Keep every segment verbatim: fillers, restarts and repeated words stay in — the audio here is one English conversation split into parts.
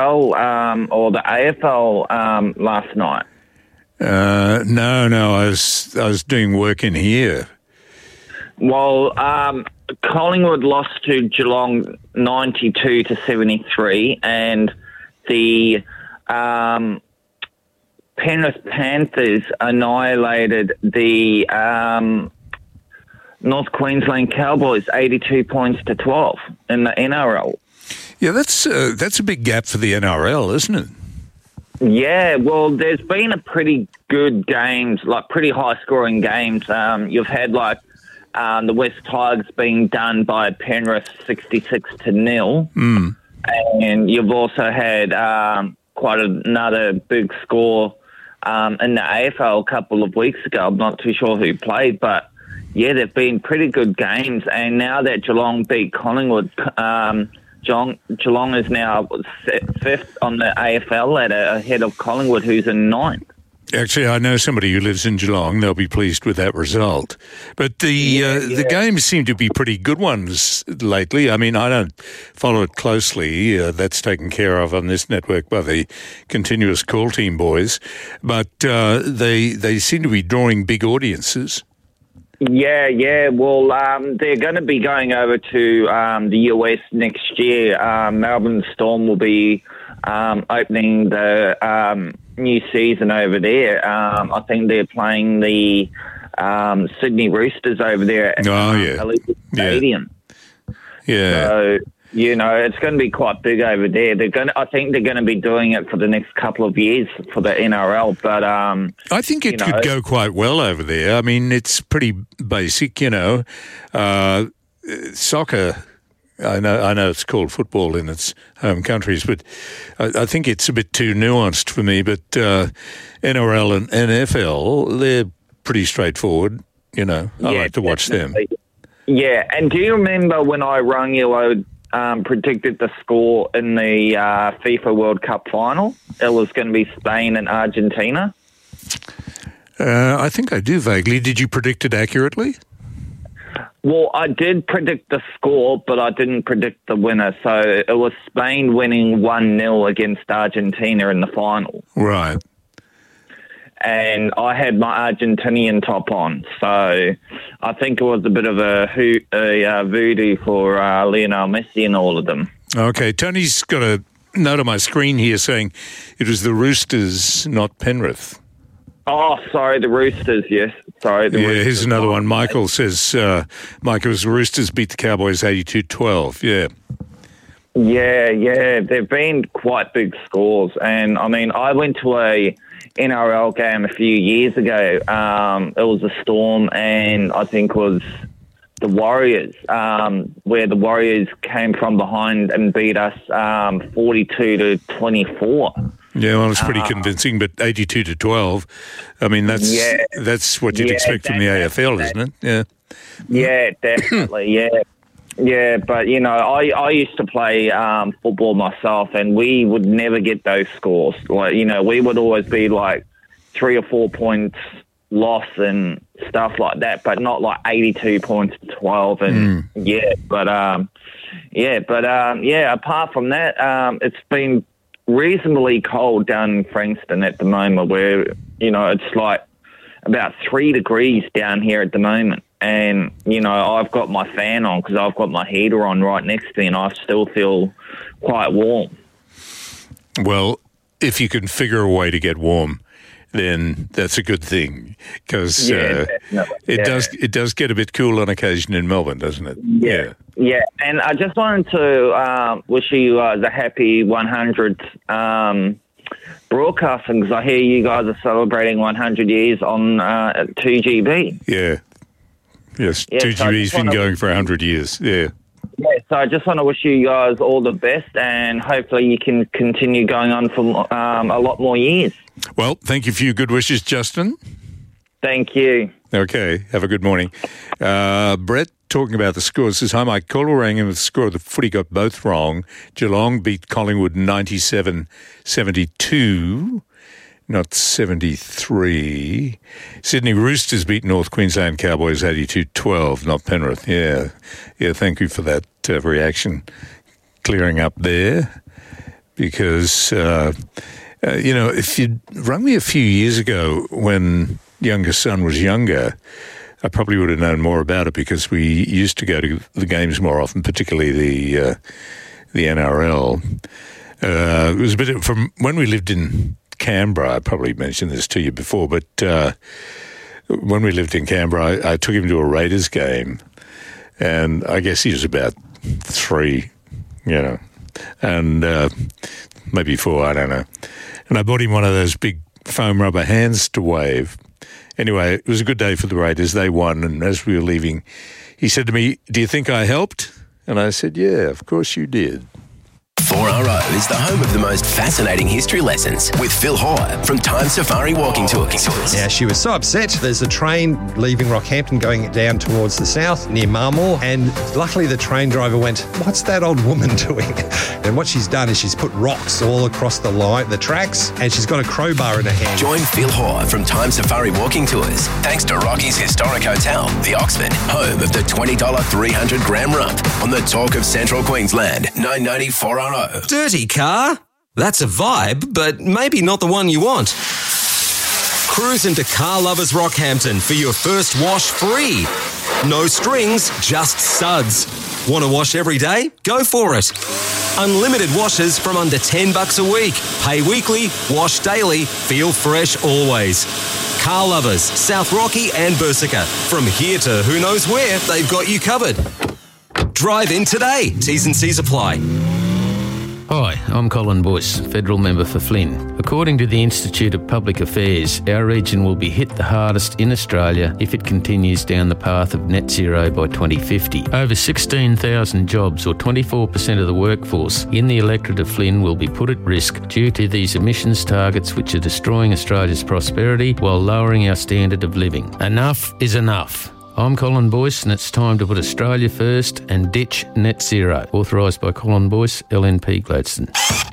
L um, or the A F L um, last night? Uh, no, no, I was I was doing work in here. Well, um, Collingwood lost to Geelong ninety-two to seventy-three, and the um, Penrith Panthers annihilated the um, North Queensland Cowboys eighty-two points to twelve in the N R L. Yeah, that's uh, that's a big gap for the N R L, isn't it? Yeah, well, there's been a pretty good games, like pretty high-scoring games. Um, you've had like um, the West Tigers being done by Penrith sixty-six to nil, Mm. and you've also had um, quite another big score um, in the A F L a couple of weeks ago. I'm not too sure who played, but yeah, they've been pretty good games. And now that Geelong beat Collingwood, um, Geelong, Geelong is now fifth on the A F L ladder ahead of Collingwood, who's in ninth. Actually, I know somebody who lives in Geelong. They'll be pleased with that result. But the Yeah, uh, yeah. the games seem to be pretty good ones lately. I mean, I don't follow it closely. Uh, that's taken care of on this network by the continuous call team boys. But uh, they they seem to be drawing big audiences. Yeah, yeah. Well, um, they're going to be going over to um, the U S next year. Um, Melbourne Storm will be um, opening the um, new season over there. Um, I think they're playing the um, Sydney Roosters over there at Oh, um, yeah. Allegiant Yeah. Stadium. Yeah. So, you know, it's going to be quite big over there. They're going to, I think they're going to be doing it for the next couple of years for the N R L. But um, I think it you know, could go quite well over there. I mean, it's pretty basic, you know. Uh, soccer, I know I know it's called football in its home countries, but I, I think it's a bit too nuanced for me. But uh, N R L and N F L, they're pretty straightforward, you know. I yeah, like to watch them. definitely. Yeah, and do you remember when I rung you, I um, predicted the score in the uh, FIFA World Cup final? It was going to be Spain and Argentina. Uh, I think I do vaguely. Did you predict it accurately? Well, I did predict the score, but I didn't predict the winner. So it was Spain winning one nil against Argentina in the final. Right. And I had my Argentinian top on. So I think it was a bit of a, hoo- a uh, voodoo for uh, Lionel Messi and all of them. Okay, Tony's got a note on my screen here saying it was the Roosters, not Penrith. Oh, sorry, the Roosters, yes. Sorry, the Yeah, Roosters. here's another one. Michael says, uh, Michael's Roosters beat the Cowboys eighty-two twelve. Yeah. Yeah, yeah, they've been quite big scores. And, I mean, I went to a N R L game a few years ago. Um, it was a Storm and I think it was the Warriors, um, where the Warriors came from behind and beat us um, forty-two to twenty-four. Yeah, well, it's pretty Uh, convincing, but eighty-two to twelve, I mean, that's Yeah. that's what you'd Yeah, expect from the that- A F L, that- isn't it? Yeah. Yeah, definitely. Yeah, yeah. But you know, I, I used to play um, football myself, and we would never get those scores. Like you know, we would always be like three or four points loss and stuff like that, but not like eighty-two points to twelve. And yeah, but um, yeah, but um, yeah. Apart from that, um, it's been reasonably cold down in Frankston at the moment. Where you know it's like about three degrees down here at the moment. And, you know, I've got my fan on because I've got my heater on right next to me and I still feel quite warm. Well, if you can figure a way to get warm, then that's a good thing because Yeah, uh, definitely. it Yeah. does it does get a bit cool on occasion in Melbourne, doesn't it? Yeah. Yeah, and I just wanted to um, wish you uh, the happy one hundredth um, broadcasting because I hear you guys are celebrating one hundred years on uh, two G B. Yeah. Yes, Yeah, two so I G B's just been wanna- going for one hundred years. Yeah. Yeah, so I just want to wish you guys all the best and hopefully you can continue going on for um, a lot more years. Well, thank you for your good wishes, Justin. Thank you. Okay, have a good morning. Uh, Brett, talking about the scores, says, hi, Mike. Caller rang in with the score. The footy got both wrong. Geelong beat Collingwood ninety-seven seventy-two, not seventy-three. Sydney Roosters beat North Queensland Cowboys eighty-two twelve, not Penrith. Yeah, yeah. Thank you for that uh, reaction. Clearing up there. because, uh, uh, you know, if you'd rung me a few years ago when youngest son was younger, I probably would have known more about it because we used to go to the games more often, particularly the uh, the N R L. Uh, it was a bit of, from when we lived in Canberra. I probably mentioned this to you before, but uh, when we lived in Canberra, I, I took him to a Raiders game, and I guess he was about three, you know, and uh, maybe four, I don't know. And I bought him one of those big foam rubber hands to wave. Anyway, it was a good day for the Raiders. They won, and as we were leaving, he said to me, "Do you think I helped?" And I said, "Yeah, of course you did." four R O is the home of the most fascinating history lessons with Phil Hoare from Time Safari Walking Tours. Yeah, she was so upset. There's a train leaving Rockhampton going down towards the south near Marmore, and luckily the train driver went, "What's that old woman doing?" And what she's done is she's put rocks all across the line, the tracks, and she's got a crowbar in her hand. Join Phil Hoare from Time Safari Walking Tours thanks to Rocky's historic hotel, the Oxford, home of the twenty dollars three hundred gram rump on the Talk of Central Queensland, nine ninety four R O. Dirty car? That's a vibe, but maybe not the one you want. Cruise into Car Lovers Rockhampton for your first wash free. No strings, just suds. Want to wash every day? Go for it. Unlimited washes from under ten bucks a week. Pay weekly, wash daily, feel fresh always. Car Lovers, South Rocky and Bersica. From here to who knows where, they've got you covered. Drive in today. T's and C's apply. Hi, I'm Colin Boyce, Federal Member for Flynn. According to the Institute of Public Affairs, our region will be hit the hardest in Australia if it continues down the path of net zero by twenty fifty. Over sixteen thousand jobs, or twenty-four percent of the workforce in the electorate of Flynn, will be put at risk due to these emissions targets which are destroying Australia's prosperity while lowering our standard of living. Enough is enough. I'm Colin Boyce, and it's time to put Australia first and ditch net zero. Authorised by Colin Boyce, L N P Gladstone.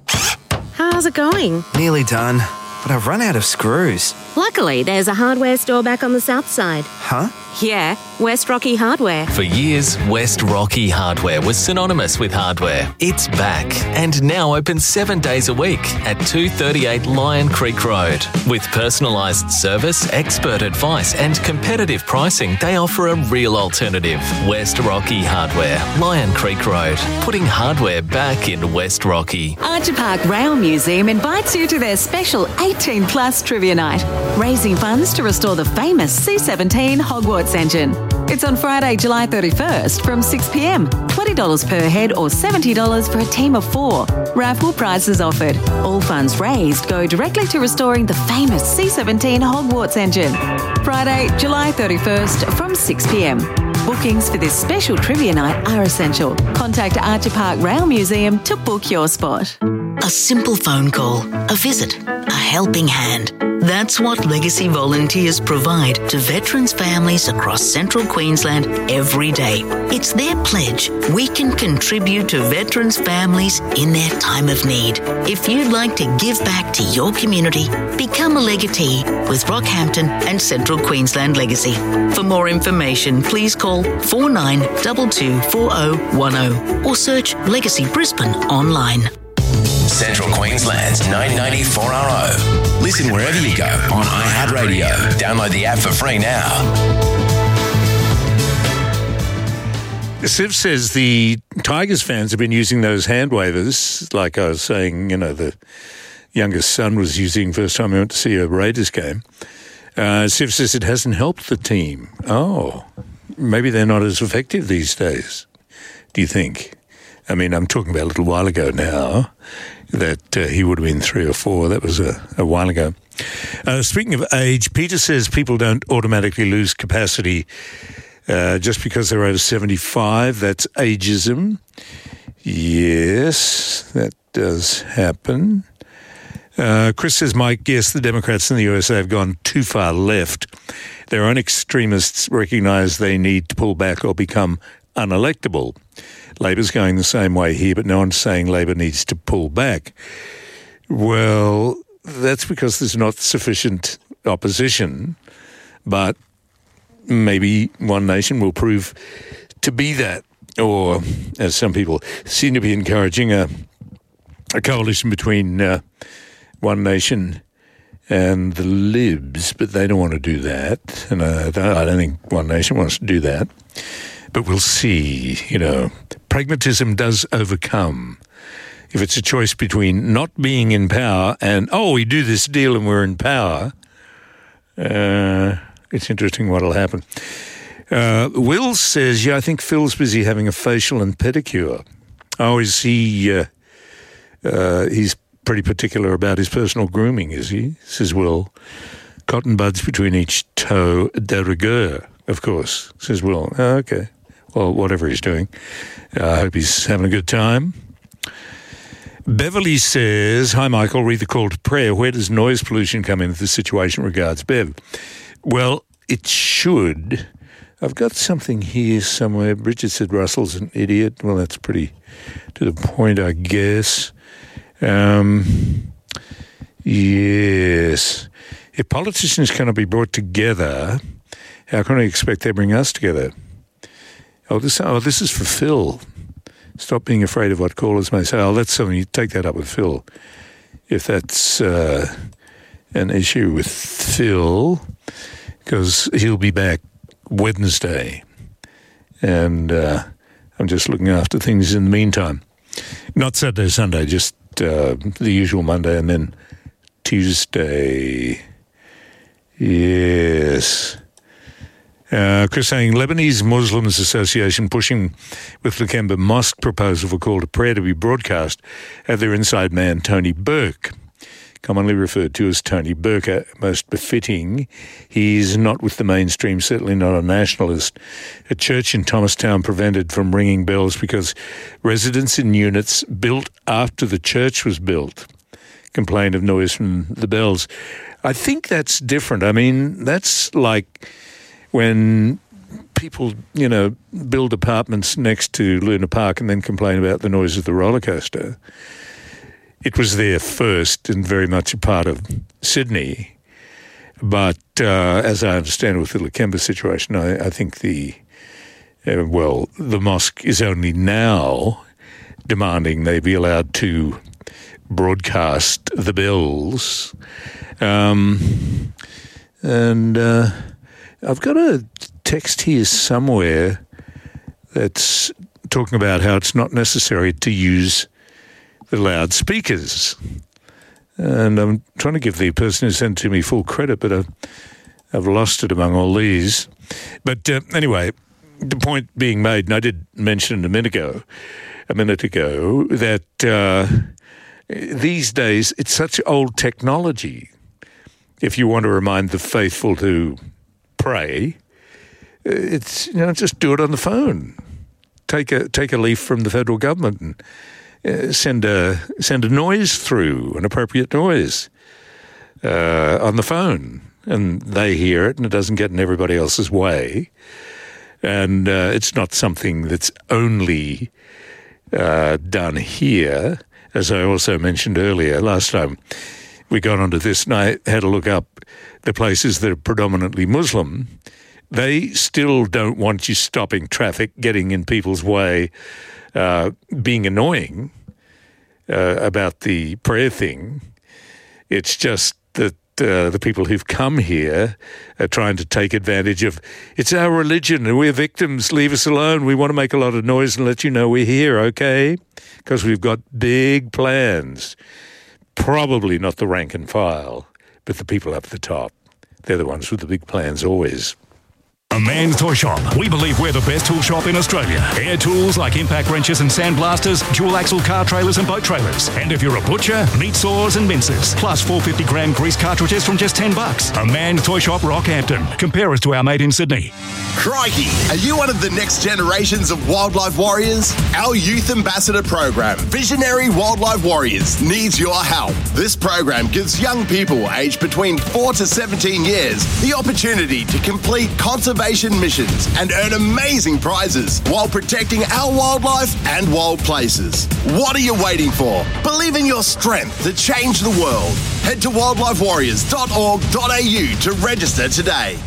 How's it going? Nearly done, but I've run out of screws. Luckily, there's a hardware store back on the south side. Huh? Yeah, West Rocky Hardware. For years, West Rocky Hardware was synonymous with hardware. It's back and now open seven days a week at two thirty-eight Lion Creek Road. With personalised service, expert advice and competitive pricing, they offer a real alternative. West Rocky Hardware, Lion Creek Road, putting hardware back in West Rocky. Archer Park Rail Museum invites you to their special eighteen plus Trivia Night, raising funds to restore the famous C seventeen Hogwarts engine. It's on Friday, July thirty-first from six p m. twenty dollars per head or seventy dollars for a team of four. Raffle prizes offered. All funds raised go directly to restoring the famous C seventeen Hogwarts engine. Friday, July thirty-first from six p m. Bookings for this special trivia night are essential. Contact Archer Park Rail Museum to book your spot. A simple phone call, a visit, a helping hand. That's what Legacy Volunteers provide to veterans' families across central Queensland every day. It's their pledge we can contribute to veterans' families in their time of need. If you'd like to give back to your community, become a legatee with Rockhampton and Central Queensland Legacy. For more information, please call four nine two two four zero one zero or search Legacy Brisbane online. Central Queensland's nine ninety-four R O. Listen wherever you go on iHeartRadio. Download the app for free now. Siv says the Tigers fans have been using those hand wavers, like I was saying, you know, the youngest son was using first time he went to see a Raiders game. Uh, Siv says it hasn't helped the team. Oh, maybe they're not as effective these days, do you think? I mean, I'm talking about a little while ago now that uh, he would have been three or four. That was a, a while ago. Uh, speaking of age, Peter says people don't automatically lose capacity uh, just because they're over seventy-five. That's ageism. Yes, that does happen. Uh, Chris says, Mike, yes, the Democrats in the U S A have gone too far left. Their own extremists recognise they need to pull back or become unelectable. Labor's going the same way here, but no one's saying Labor needs to pull back. Well, that's because there's not sufficient opposition, but maybe One Nation will prove to be that. Or, as some people seem to be encouraging, a a coalition between uh, One Nation and the Libs, but they don't want to do that. And I don't, I don't think One Nation wants to do that. But we'll see, you know. Pragmatism does overcome. If it's a choice between not being in power and, oh, we do this deal and we're in power, uh, it's interesting what'll happen. Uh, Will says, yeah, I think Phil's busy having a facial and pedicure. Oh, is he, uh, uh, he's pretty particular about his personal grooming, is he? Says Will. Cotton buds between each toe, de rigueur, of course, says Will. Oh, okay. Well, whatever he's doing. I uh, hope he's having a good time. Beverly says, hi, Michael, read the call to prayer. Where does noise pollution come into the situation? Regards, Bev. Well, it should. I've got something here somewhere. Bridget said Russell's an idiot. Well, that's pretty to the point, I guess. Um, yes. If politicians cannot be brought together, how can I expect they bring us together? Oh, this, oh, this is for Phil. Stop being afraid of what callers may say. Oh, that's something, you take that up with Phil. If that's uh, an issue with Phil, because he'll be back Wednesday. And uh, I'm just looking after things in the meantime. Not Saturday, Sunday, just uh, the usual Monday and then Tuesday. Yes. Uh, Chris saying, Lebanese Muslims Association pushing with Lakemba Mosque proposal for call to prayer to be broadcast at their inside man, Tony Burke, commonly referred to as Tony Burke, most befitting. He's not with the mainstream, certainly not a nationalist. A church in Thomastown prevented from ringing bells because residents in units built after the church was built complained of noise from the bells. I think that's different. I mean, that's like when people, you know, build apartments next to Luna Park and then complain about the noise of the roller coaster. It was there first and very much a part of Sydney. But uh, as I understand with the Lakemba situation, I, I think the, uh, well, the mosque is only now demanding they be allowed to broadcast the bells. Um, and uh, I've got a text here somewhere that's talking about how it's not necessary to use the loudspeakers. And I'm trying to give the person who sent it to me full credit, but I've, I've lost it among all these. But uh, anyway, the point being made, and I did mention a minute ago, a minute ago, that uh, these days it's such old technology. If you want to remind the faithful to pray, it's, you know, just do it on the phone. Take a take a leaf from the federal government and uh, send a send a noise through, an appropriate noise uh, on the phone, and they hear it, and it doesn't get in everybody else's way. And uh, it's not something that's only uh, done here, as I also mentioned earlier. Last time we got onto this, and I had to look up the places that are predominantly Muslim. They still don't want you stopping traffic, getting in people's way, uh, being annoying uh, about the prayer thing. It's just that uh, the people who've come here are trying to take advantage of, it's our religion and we're victims, leave us alone. We want to make a lot of noise and let you know we're here, okay? Because we've got big plans. Probably not the rank and file, but the people up the top. They're the ones with the big plans always. A Man's Toy Shop. We believe we're the best tool shop in Australia. Air tools like impact wrenches and sandblasters, dual axle car trailers and boat trailers. And if you're a butcher, meat saws and mincers. Plus four hundred fifty gram grease cartridges from just ten bucks. A Man's Toy Shop, Rockhampton. Compare us to our mate in Sydney. Crikey! Are you one of the next generations of wildlife warriors? Our youth ambassador program, Visionary Wildlife Warriors, needs your help. This program gives young people aged between four to seventeen years the opportunity to complete conservation missions and earn amazing prizes while protecting our wildlife and wild places. What are you waiting for? Believe in your strength to change the world. Head to wildlife warriors dot org dot a u to register today.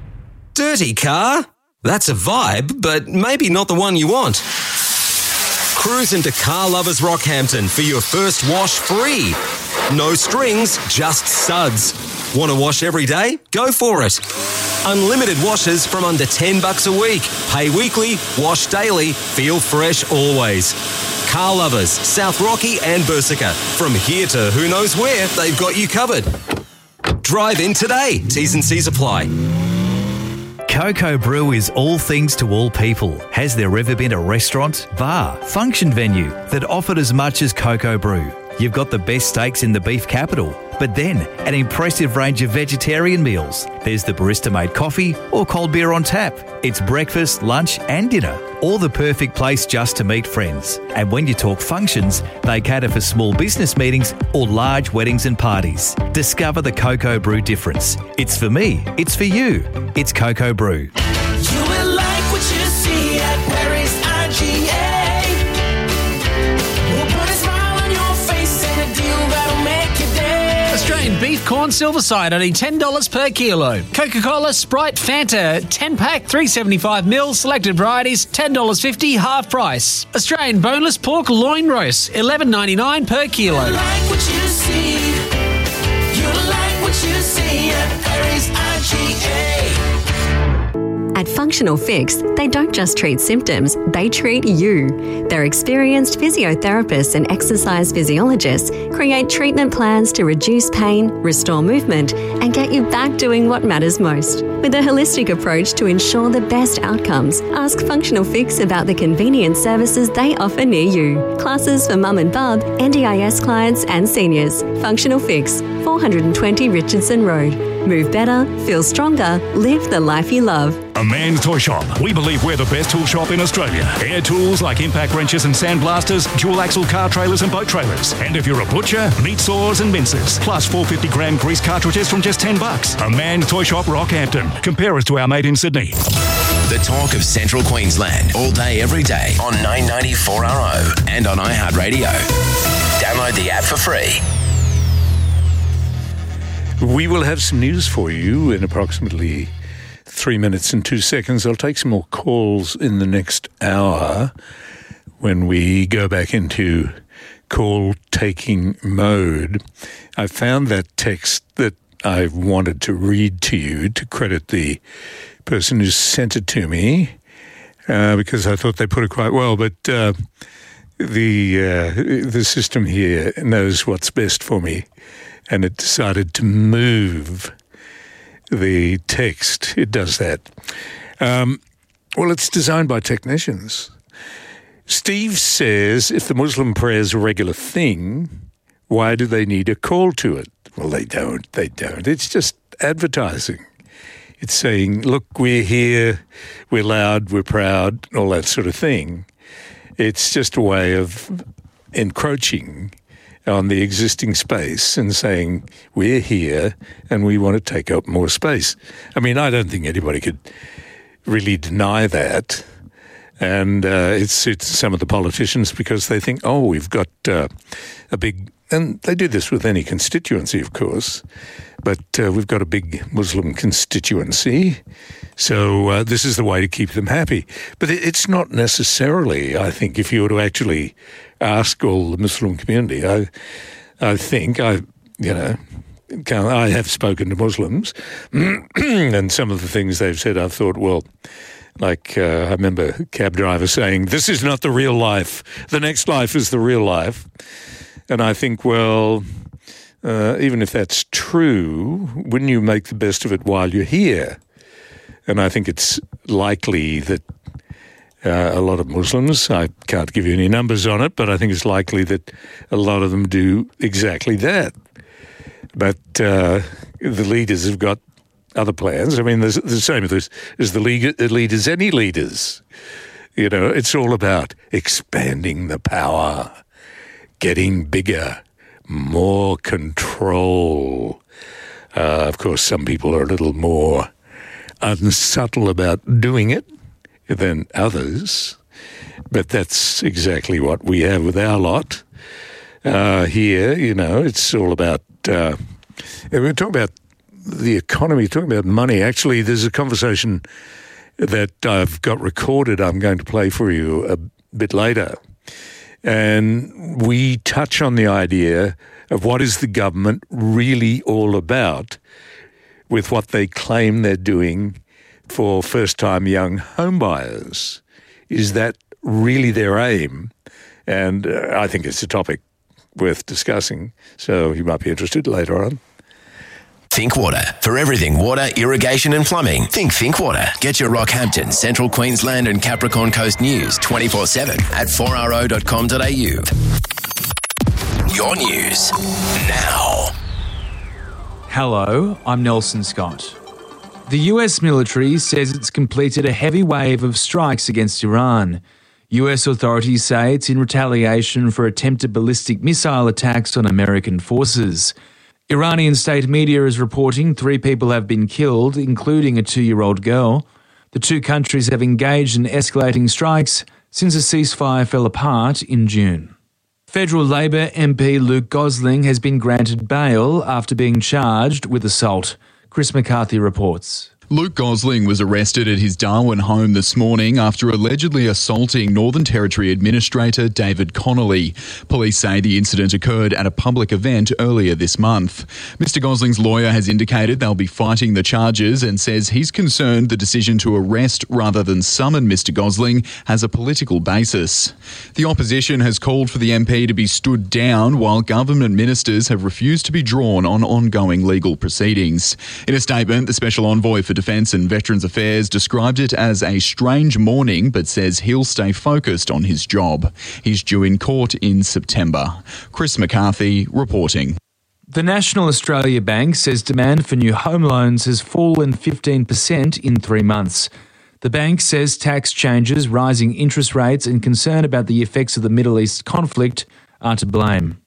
Dirty car? That's a vibe, but maybe not the one you want. Cruise into Car Lovers Rockhampton for your first wash free. No strings, just suds. Want to wash every day? Go for it. Unlimited washes from under ten bucks a week. Pay weekly, wash daily, feel fresh always. Car Lovers, South Rocky and Bersica. From here to who knows where, they've got you covered. Drive in today. T's and C's apply. Coco Brew is all things to all people. Has there ever been a restaurant, bar, function venue that offered as much as Coco Brew? You've got the best steaks in the beef capital, but then an impressive range of vegetarian meals. There's the barista-made coffee or cold beer on tap. It's breakfast, lunch and dinner. All the perfect place just to meet friends. And when you talk functions, they cater for small business meetings or large weddings and parties. Discover the Coco Brew difference. It's for me. It's for you. It's Coco Brew. You will like what you see at Perry's I G A. We'll put a smile on your face and a deal that'll make your day. Australian beef corn silver side, only ten dollars per kilo. Coca-Cola, Sprite, Fanta, ten pack, three seventy-five mil, selected varieties, ten dollars fifty, half price. Australian boneless pork loin roast, eleven ninety-nine per kilo. You like what you see. You like what you see at Perry's I G A. At Functional Fix, they don't just treat symptoms, they treat you. Their experienced physiotherapists and exercise physiologists create treatment plans to reduce pain, restore movement, and get you back doing what matters most. With a holistic approach to ensure the best outcomes, ask Functional Fix about the convenient services they offer near you. Classes for mum and bub, N D I S clients and seniors. Functional Fix, four twenty Richardson Road. Move better, feel stronger, live the life you love. A Man's Toy Shop. We believe we're the best tool shop in Australia. Air tools like impact wrenches and sandblasters, dual axle car trailers and boat trailers. And if you're a butcher, meat saws and mincers. Plus four hundred fifty gram grease cartridges from just ten bucks. A Man's Toy Shop Rockhampton. Compare us to our mate in Sydney. The talk of Central Queensland, all day, every day on nine ninety four R O and on iHeartRadio. Download the app for free. We will have some news for you in approximately three minutes and two seconds. I'll take some more calls in the next hour when we go back into call-taking mode. I found that text that I wanted to read to you to credit the person who sent it to me uh, because I thought they put it quite well. But uh, the uh, the system here knows what's best for me, and it decided to move the text. It does that. Um, well, it's designed by technicians. Steve says, if the Muslim prayer is a regular thing, why do they need a call to it? Well, they don't. They don't. It's just advertising. It's saying, look, we're here, we're loud, we're proud, all that sort of thing. It's just a way of encroaching on the existing space and saying, we're here and we want to take up more space. I mean, I don't think anybody could really deny that. And uh, it suits some of the politicians because they think, oh, we've got uh, a big, and they do this with any constituency, of course, but uh, we've got a big Muslim constituency, so uh, this is the way to keep them happy. But it, it's not necessarily, I think, if you were to actually ask all the Muslim community, I, I think, I, you know, I have spoken to Muslims, and some of the things they've said, I've thought, well, like uh, I remember a cab driver saying, this is not the real life. The next life is the real life. And I think, well, uh, even if that's true, wouldn't you make the best of it while you're here? And I think it's likely that uh, a lot of Muslims, I can't give you any numbers on it, but I think it's likely that a lot of them do exactly that. But uh, the leaders have got other plans. I mean, there's the same as, as the leaders, any leaders. You know, it's all about expanding the power, getting bigger, more control. Uh, of course, some people are a little more unsubtle about doing it than others, but that's exactly what we have with our lot uh, here. You know, it's all about, uh, we're talking about the economy, talking about money. Actually, there's a conversation that I've got recorded I'm going to play for you a bit later And we touch on the idea of what is the government really all about with what they claim they're doing for first-time young homebuyers. Is that really their aim? And uh, I think it's a topic worth discussing, so you might be interested later on. Think Water. For everything water, irrigation and plumbing, think Think Water. Get your Rockhampton, Central Queensland and Capricorn Coast news twenty-four seven at four r o dot com dot a u. Your news now. Hello, I'm Nelson Scott. The U S military says it's completed a heavy wave of strikes against Iran. U S authorities say it's in retaliation for attempted ballistic missile attacks on American forces. Iranian state media is reporting three people have been killed, including a two-year-old girl. The two countries have engaged in escalating strikes since a ceasefire fell apart in June. Federal Labor M P Luke Gosling has been granted bail after being charged with assault. Chris McCarthy reports. Luke Gosling was arrested at his Darwin home this morning after allegedly assaulting Northern Territory Administrator David Connolly. Police say the incident occurred at a public event earlier this month. Mister Gosling's lawyer has indicated they'll be fighting the charges and says he's concerned the decision to arrest rather than summon Mister Gosling has a political basis. The opposition has called for the M P to be stood down while government ministers have refused to be drawn on ongoing legal proceedings. In a statement, the Special Envoy for Defence and Veterans Affairs described it as a strange morning, but says he'll stay focused on his job. He's due in court in September. Chris McCarthy reporting. The National Australia Bank says demand for new home loans has fallen fifteen percent in three months. The bank says tax changes, rising interest rates and concern about the effects of the Middle East conflict are to blame.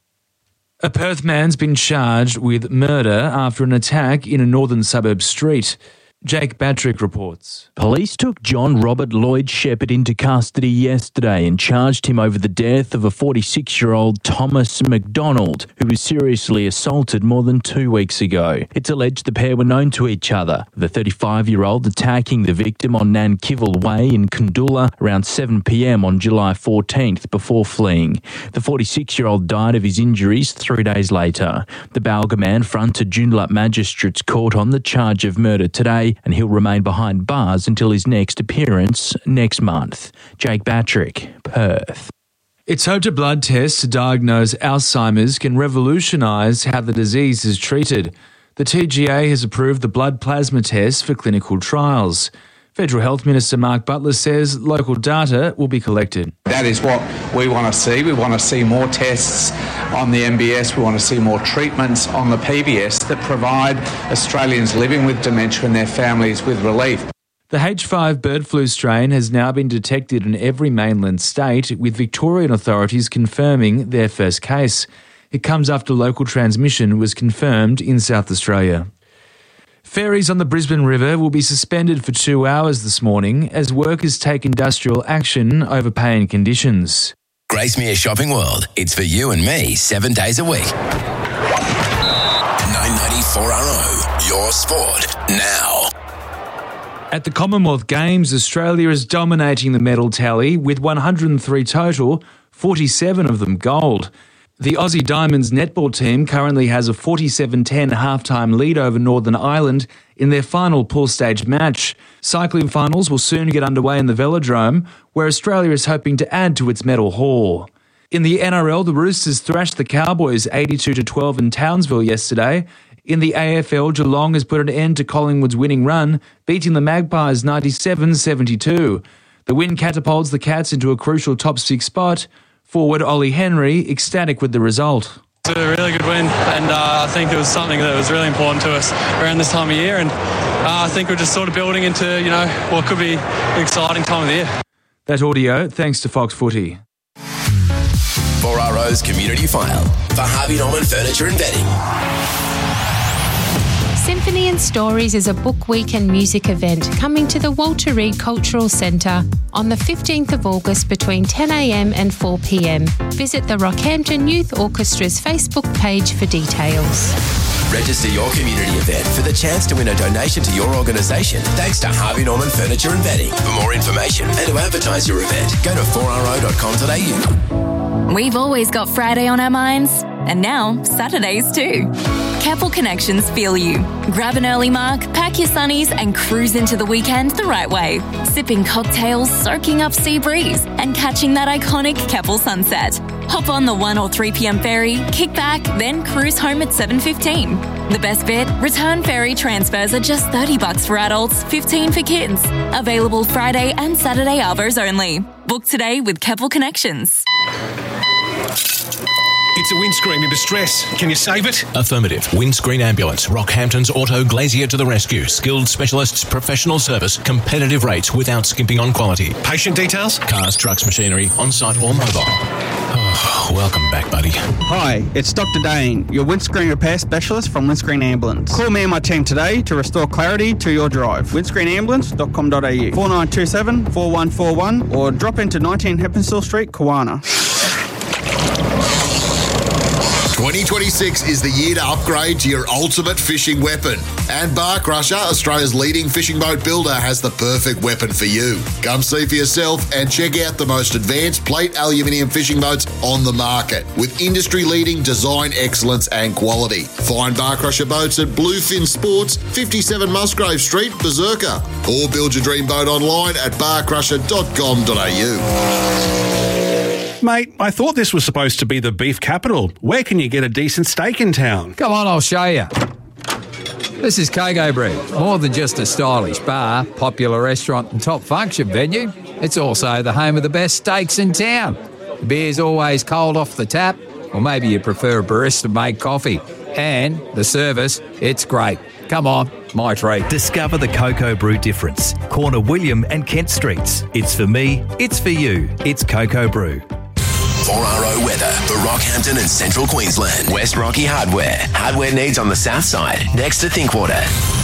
A Perth man's been charged with murder after an attack in a northern suburb street. Jake Batrick reports. Police took John Robert Lloyd Shepherd into custody yesterday and charged him over the death of a forty-six-year-old Thomas McDonald, who was seriously assaulted more than two weeks ago. It's alleged the pair were known to each other, the thirty-five-year-old attacking the victim on Nankival Way in Kundula around seven p m on July fourteenth before fleeing. The forty-six-year-old died of his injuries three days later. The Balga man fronted Joondalup Magistrates Court on the charge of murder today, and he'll remain behind bars until his next appearance next month. Jake Batrick, Perth. It's hoped a blood test to diagnose Alzheimer's can revolutionise how the disease is treated. The T G A has approved the blood plasma test for clinical trials. Federal Health Minister Mark Butler says local data will be collected. That is what we want to see. We want to see more tests on the M B S. We want to see more treatments on the P B S that provide Australians living with dementia and their families with relief. The H five bird flu strain has now been detected in every mainland state, with Victorian authorities confirming their first case. It comes after local transmission was confirmed in South Australia. Ferries on the Brisbane River will be suspended for two hours this morning as workers take industrial action over pay and conditions. Gracemere Shopping World. It's for you and me seven days a week. nine ninety-four R O. Your sport now. At the Commonwealth Games, Australia is dominating the medal tally with one hundred three total, forty-seven of them gold. The Aussie Diamonds netball team currently has a forty-seven ten halftime lead over Northern Ireland in their final pool stage match. Cycling finals will soon get underway in the Velodrome, where Australia is hoping to add to its medal haul. In the N R L, the Roosters thrashed the Cowboys eighty-two to twelve in Townsville yesterday. In the A F L, Geelong has put an end to Collingwood's winning run, beating the Magpies ninety-seven seventy-two. The win catapults the Cats into a crucial top six spot. Forward Ollie Henry ecstatic with the result. It's a really good win, and uh, I think it was something that was really important to us around this time of year, and uh, I think we're just sort of building into, you know, what could be an exciting time of the year. That audio thanks to Fox Footy. four R O's Community File for Harvey Norman Furniture and Bedding. Symphony and Stories is a book week and music event coming to the Walter Reed Cultural Centre on the fifteenth of August between ten a m and four p m. Visit the Rockhampton Youth Orchestra's Facebook page for details. Register your community event for the chance to win a donation to your organisation thanks to Harvey Norman Furniture and Bedding. For more information and to advertise your event, go to four r o dot com dot a u. We've always got Friday on our minds, and now Saturdays too. Keppel Connections feel you. Grab an early mark, pack your sunnies and cruise into the weekend the right way. Sipping cocktails, soaking up sea breeze and catching that iconic Keppel sunset. Hop on the one or three p m ferry, kick back, then cruise home at seven fifteen. The best bit? Return ferry transfers are just thirty bucks for adults, fifteen for kids. Available Friday and Saturday arvos only. Book today with Keppel Connections. It's a windscreen in distress. Can you save it? Affirmative. Windscreen Ambulance. Rockhampton's Auto Glazier to the rescue. Skilled specialists, professional service, competitive rates without skimping on quality. Patient details? Cars, trucks, machinery, on-site or mobile. Oh, welcome back, buddy. Hi, it's Doctor Dane, your windscreen repair specialist from Windscreen Ambulance. Call me and my team today to restore clarity to your drive. windscreen ambulance dot com dot a u, four nine two seven, four one four one, or drop into nineteen Heppenstall Street, Kawana. twenty twenty-six is the year to upgrade to your ultimate fishing weapon. And Bar Crusher, Australia's leading fishing boat builder, has the perfect weapon for you. Come see for yourself and check out the most advanced plate aluminium fishing boats on the market with industry-leading design excellence and quality. Find Bar Crusher boats at Bluefin Sports, fifty-seven Musgrave Street, Berserker. Or build your dream boat online at bar crusher dot com dot a u. Mate, I thought this was supposed to be the beef capital. Where can you get a decent steak in town? Come on, I'll show you. This is Kogo Brew. More than just a stylish bar, popular restaurant and top function venue, it's also the home of the best steaks in town. The beer's always cold off the tap, or maybe you prefer a barista-made coffee. And the service, it's great. Come on, my treat. Discover the Kogo Brew difference. Corner William and Kent Streets. It's for me, it's for you. It's Kogo Brew. four R O weather for Rockhampton and Central Queensland. West Rocky Hardware. Hardware needs on the south side, next to Thinkwater.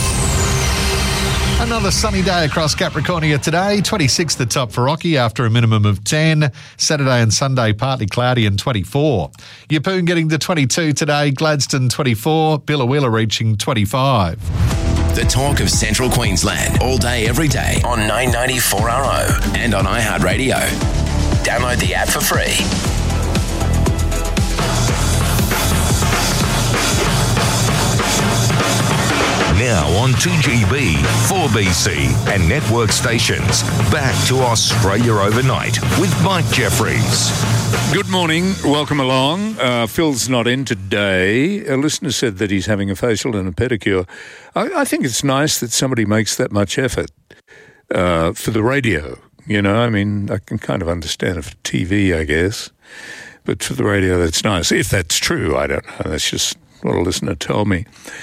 Another sunny day across Capricornia today. twenty-six the top for Rocky after a minimum of ten. Saturday and Sunday partly cloudy and twenty-four. Yeppoon getting to twenty-two today. Gladstone twenty-four. Billawheeler reaching twenty-five. The talk of Central Queensland all day, every day on nine ninety four R O and on iHeartRadio. Download the app for free. Now on two G B, four B C and network stations. Back to Australia Overnight with Mike Jeffries. Good morning. Welcome along. Uh, Phil's not in today. A listener said that he's having a facial and a pedicure. I, I think it's nice that somebody makes that much effort uh, for the radio. You know, I mean, I can kind of understand it for T V, I guess. But for the radio, that's nice. If that's true, I don't know. That's just what a listener told me.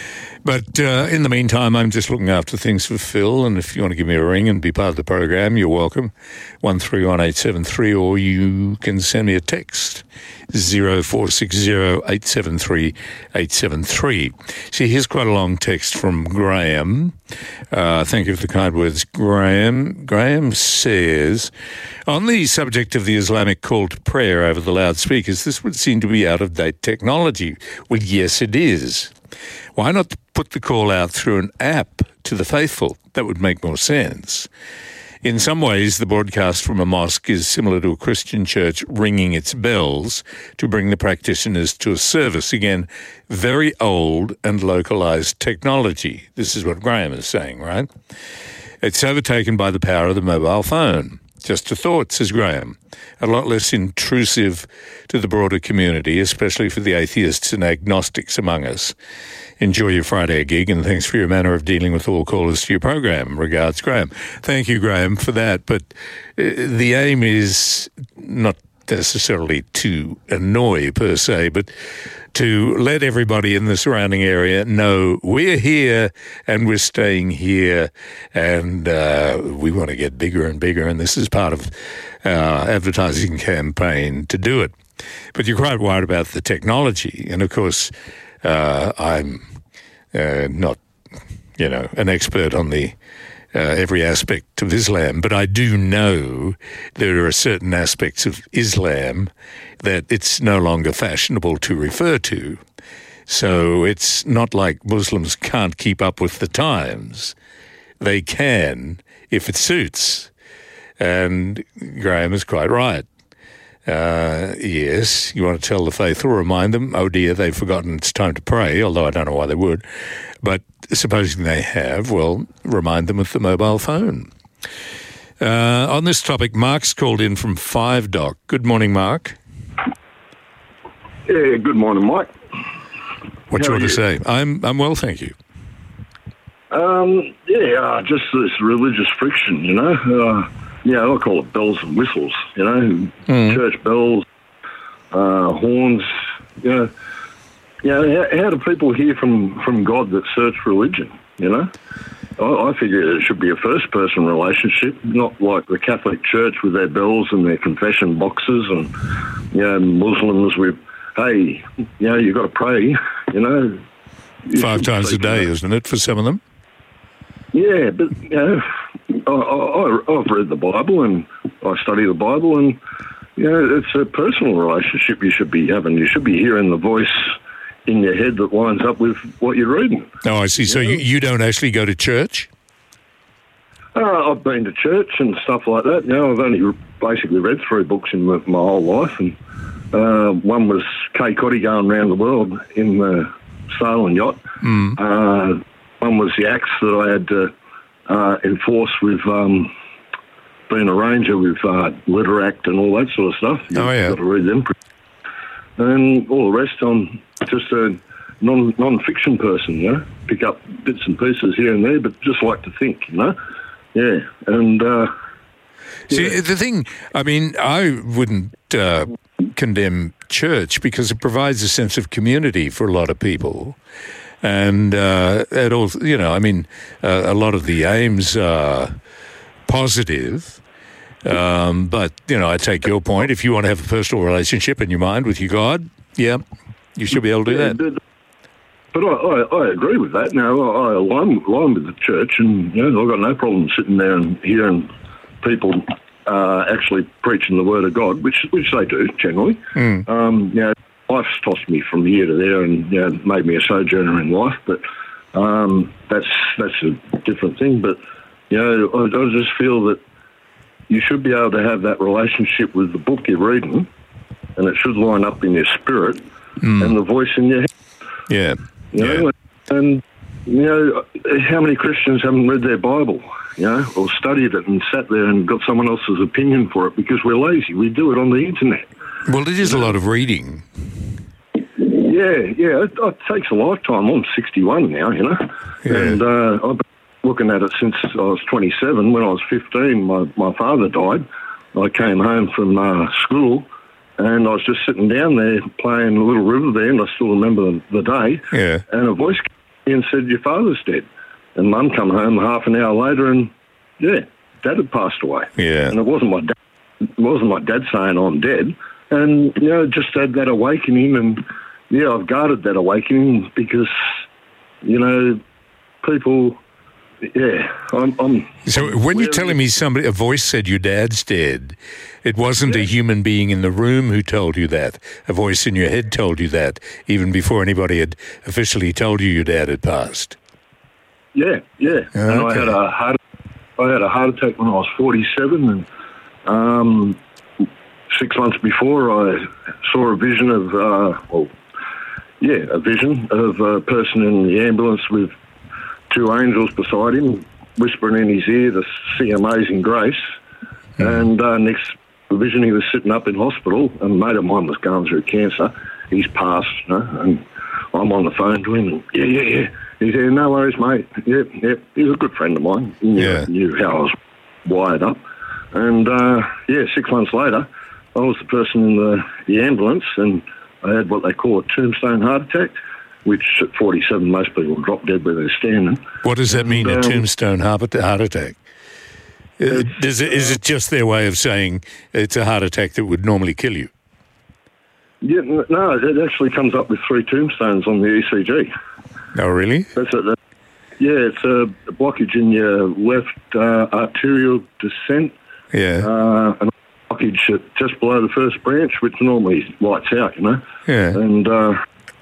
But uh, in the meantime, I'm just looking after things for Phil. And if you want to give me a ring and be part of the program, you're welcome. one three one eight seven three, or you can send me a text, zero four six zero eight seven three eight seven three. See, here's quite a long text from Graham. Uh, thank you for the kind words, Graham. Graham says, on the subject of the Islamic call to prayer over the loudspeakers, this would seem to be out-of-date technology. Well, yes, it is. Why not put the call out through an app to the faithful? That would make more sense. In some ways, the broadcast from a mosque is similar to a Christian church ringing its bells to bring the practitioners to a service. Again, very old and localized technology. This is what Graham is saying, right? It's overtaken by the power of the mobile phone. Just a thought, says Graham. A lot less intrusive to the broader community, especially for the atheists and agnostics among us. Enjoy your Friday gig, and thanks for your manner of dealing with all callers to your program. Regards, Graham. Thank you, Graham, for that. But uh, the aim is not necessarily to annoy, per se, but to let everybody in the surrounding area know we're here and we're staying here, and uh, we want to get bigger and bigger, and this is part of our advertising campaign to do it. But you're quite right about the technology, and of course, uh, I'm uh, not, you know, an expert on the uh, every aspect of Islam, but I do know there are certain aspects of Islam that it's no longer fashionable to refer to. So it's not like Muslims can't keep up with the times. They can if it suits. And Graham is quite right. Uh, yes, you want to tell the faithful, remind them, oh dear, they've forgotten it's time to pray, although I don't know why they would. But supposing they have, well, remind them with the mobile phone. Uh, on this topic, Mark's called in from Five Dock. Good morning, Mark. Yeah, good morning, Mike. What do you want you? to say? I'm I'm well, thank you. Um, yeah, uh, just this religious friction, you know. Uh, yeah, I call it bells and whistles, you know, Mm. church bells, uh, horns, you know. You know, how, how do people hear from, from God that search religion, you know? I, I figure it should be a first-person relationship, not like the Catholic Church with their bells and their confession boxes and, you know, Muslims with, hey, you know, you've got to pray, you know. You Five should times a speak day, about- isn't it, for some of them? Yeah, but, you know, I, I, I've read the Bible and I study the Bible and, you know, it's a personal relationship you should be having. You should be hearing the voice in your head that lines up with what you're reading. Oh, I see. So you, you don't actually go to church? Uh, I've been to church and stuff like that. You know, I've only basically read three books in my, my whole life, and uh, one was Kay Cotty going around the world in the sailing yacht. Mm. Uh, one was the acts that I had to uh, enforce with um, being a ranger with uh, Litter Act and all that sort of stuff. You've Oh, yeah. got to read them. And all the rest, I'm just a non, non-fiction person, you know. Pick up bits and pieces here and there, but just like to think, you know. Yeah, and... Uh, See, the thing, I mean, I wouldn't uh, condemn church because it provides a sense of community for a lot of people. And uh, it also, you know, I mean, uh, a lot of the aims are positive. Um, but, you know, I take your point. If you want to have a personal relationship in your mind with your God, yeah, you should be able to do yeah, that. But, but I, I, I agree with that. Now, I, I align, align with the church, and, you know, I've got no problem sitting there and hearing people uh, actually preaching the word of God, which which they do, generally. Mm. Um, you know, life's tossed me from here to there and, you know, made me a sojourner in life, but um, that's, that's a different thing. But, you know, I, I just feel that you should be able to have that relationship with the book you're reading, and it should line up in your spirit Mm. and the voice in your head. Yeah. You know? And, you know, how many Christians haven't read their Bible, you know, or studied it and sat there and got someone else's opinion for it because we're lazy. We do it on the internet. Well, it is a lot of reading. Yeah, yeah, it, it takes a lifetime. I'm sixty-one now, you know, Yeah. and uh, I've been looking at it since I was twenty-seven. When I was fifteen, my, my father died. I came home from uh, school, and I was just sitting down there playing Little River Band. I still remember the, the day. Yeah. And a voice came in and said, "Your father's dead." And Mum come home half an hour later, and yeah, Dad had passed away. Yeah. And it wasn't my dad. It wasn't my dad saying I'm dead. And you know, just had that awakening, and yeah, I've guarded that awakening because you know, people. Yeah, I'm. I'm So when you're telling me somebody, a voice said your dad's dead, it wasn't a human being in the room who told you that. A voice in your head told you that, even before anybody had officially told you your dad had passed. Yeah, yeah. Oh, and I okay. had a heart. I had a heart attack when I was forty-seven, and um, six months before, I saw a vision of, uh, well, yeah, a vision of a person in the ambulance with two angels beside him, whispering in his ear to sing Amazing Grace. Mm. And uh, next vision, he was sitting up in hospital, and a mate of mine was going through cancer. He's passed, you know, and I'm on the phone to him, and yeah, yeah, yeah. He said, "No worries, mate. Yep, yep." He's a good friend of mine. He knew, Yeah. knew how I was wired up. And, uh, yeah, six months later, I was the person in the, the ambulance, and I had what they call a tombstone heart attack, which at forty-seven, most people drop dead where they're standing. What does that mean, And, a um, tombstone heart heart attack? Uh, Does it, is it just their way of saying it's a heart attack that would normally kill you? Yeah, n- no, it actually comes up with three tombstones on the E C G. Oh, really? That's it. That, yeah, it's a blockage in your left uh, arterial descent. Yeah. Uh, and a blockage at just below the first branch, which normally lights out, you know. Yeah. And, uh,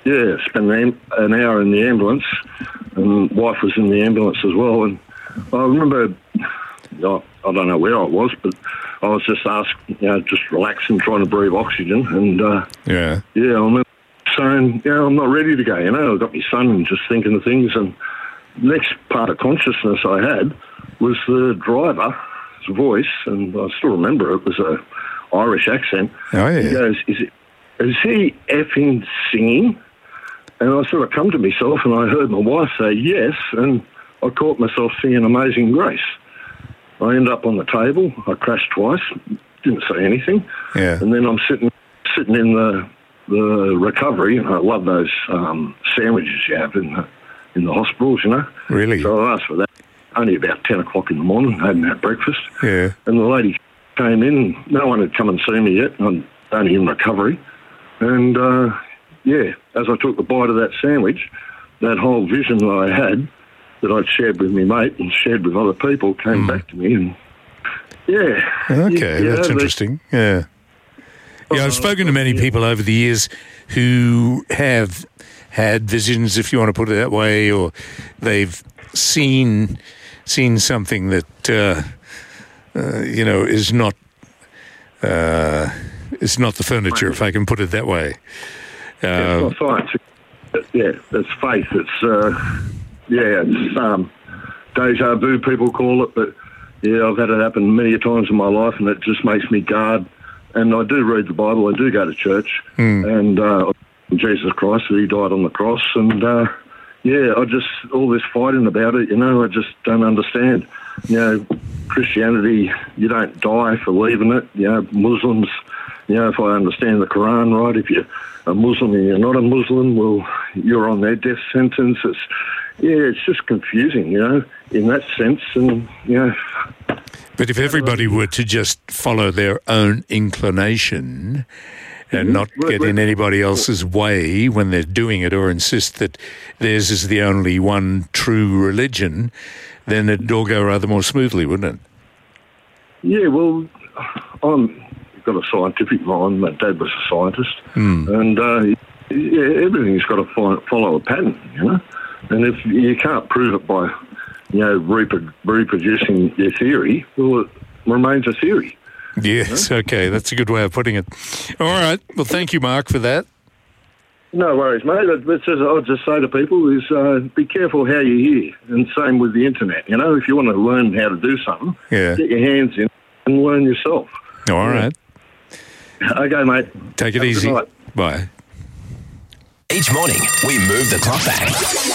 yeah, spent an, an hour in the ambulance, and wife was in the ambulance as well. And I remember, I, I don't know where I was, but I was just asked, you know, just relaxing, trying to breathe oxygen, and uh, yeah, yeah, I remember saying, you know, I'm not ready to go. You know, I've got my son and just thinking of things, and the next part of consciousness I had was the driver's voice, and I still remember it was a Irish accent. Oh yeah. He goes, "Is it? Is he effing singing?" And I sort of come to myself, and I heard my wife say yes, and I caught myself singing Amazing Grace. I ended up on the table. I crashed twice, didn't say anything. Yeah. And then I'm sitting sitting in the the recovery, and I love those um, sandwiches you have in the, in the hospitals, you know. Really? So I asked for that. Only about ten o'clock in the morning, I hadn't had breakfast. Yeah. And the lady came in, no one had come and seen me yet, I'm only in recovery. And, uh, yeah, as I took the bite of that sandwich, that whole vision that I had, that I'd shared with my mate and shared with other people, came Mm. back to me. And, yeah. Okay, yeah, that's they- interesting. Yeah. Yeah, I've spoken to many people over the years who have had visions, if you want to put it that way, or they've seen seen something that uh, uh, you know is not uh, is not the furniture, if I can put it that way. Uh, Yeah, it's not science. Yeah, it's faith. It's, uh, yeah, it's um, deja vu, people call it. But, yeah, I've had it happen many a times in my life, and it just makes me guard. And I do read the Bible. I do go to church. And uh, Jesus Christ, he died on the cross. And, uh, yeah, I just, all this fighting about it, you know, I just don't understand. You know, Christianity, you don't die for leaving it. You know, Muslims, you know, if I understand the Quran right, if you're a Muslim and you're not a Muslim, well, you're on their death sentence. It's, yeah, it's just confusing, you know, in that sense. And, you know... But if everybody were to just follow their own inclination and not get in anybody else's way when they're doing it, or insist that theirs is the only one true religion, then it'd all go rather more smoothly, wouldn't it? Yeah, well, I'm got a scientific mind. My dad was a scientist. Mm. And, uh, yeah, everything's got to follow, follow a pattern, you know? And if you can't prove it by... you know, repro- reproducing your theory, well, it remains a theory. Yes, okay, that's a good way of putting it. All right, well, thank you, Mark, for that. No worries, mate. That's just, I'll just say to people is uh, be careful how you hear, and same with the internet. You know, if you want to learn how to do something, yeah. get your hands in and learn yourself. All right. Okay, mate. Take it Have a good easy. night. Bye. Each morning, we move the clock back.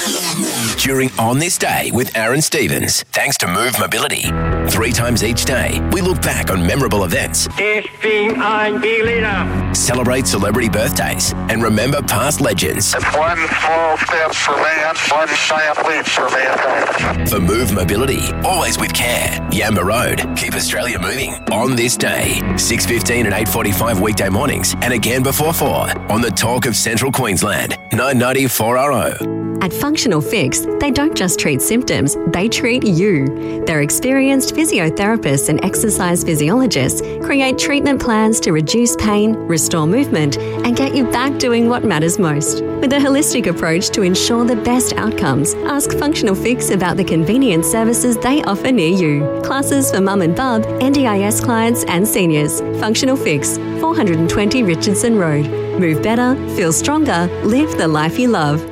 During On This Day with Aaron Stevens, thanks to Move Mobility. Three times each day, we look back on memorable events, Ich bin ein Berliner. celebrate celebrity birthdays, and remember past legends. It's one small step for man, one giant leap for mankind. For Move Mobility, always with care. Yamba Road, keep Australia moving. On This Day, six fifteen and eight forty-five weekday mornings, and again before four on the Talk of Central Queensland, nine ninety four R O. At Functional Fix, they don't just treat symptoms, they treat you. Their experienced physiotherapists and exercise physiologists create treatment plans to reduce pain, restore movement, and get you back doing what matters most. With a holistic approach to ensure the best outcomes, ask Functional Fix about the convenient services they offer near you. Classes for mum and bub, N D I S clients and seniors. Functional Fix, four twenty Richardson Road. Move better, feel stronger, live the life you love.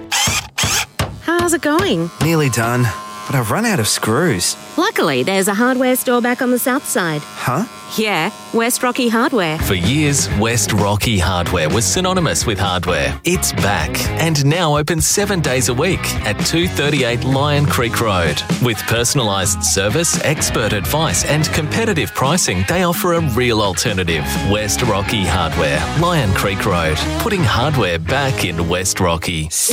How's it going? Nearly done, but I've run out of screws. Luckily, there's a hardware store back on the south side. Huh? Yeah, West Rocky Hardware. For years, West Rocky Hardware was synonymous with hardware. It's back and now open seven days a week at two thirty-eight Lion Creek Road. With personalised service, expert advice and competitive pricing, they offer a real alternative. West Rocky Hardware, Lion Creek Road, putting hardware back in West Rocky.